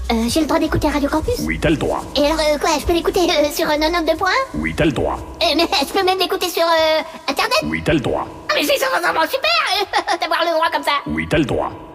J'ai le droit d'écouter Radio Campus? Oui, t'as le droit. Et alors, quoi, je peux l'écouter sur 92 points? Oui, t'as le droit. Mais je peux même l'écouter sur Internet? Oui, t'as le droit. Ah, mais c'est vraiment super d'avoir le droit comme ça. Oui, t'as le droit.